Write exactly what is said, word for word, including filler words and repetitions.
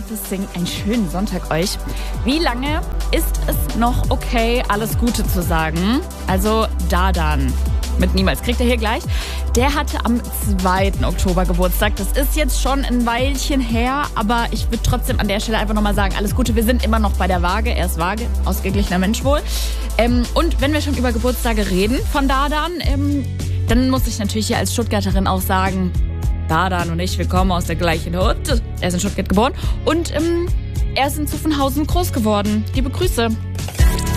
Gottes Sing, einen schönen Sonntag euch. Wie lange ist es noch okay, alles Gute zu sagen? Also Dardan mit Niemals kriegt er hier gleich. Der hatte am zweiten Oktober Geburtstag. Das ist jetzt schon ein Weilchen her, aber ich würde trotzdem an der Stelle einfach nochmal sagen, alles Gute, wir sind immer noch bei der Waage. Er ist Waage, ausgeglichener Mensch wohl. Ähm, und wenn wir schon über Geburtstage reden von Dardan, ähm, dann muss ich natürlich hier als Stuttgarterin auch sagen, Dardan und ich, wir kommen aus der gleichen Hut. Er ist in Stuttgart geboren und ähm, er ist in Zuffenhausen groß geworden. Liebe Grüße.